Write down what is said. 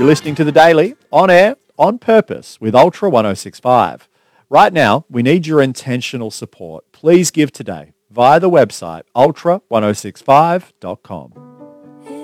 You're listening to The Daily, on air, on purpose, with Ultra 1065. Right now, we need your intentional support. Please give today via the website ultra1065.com.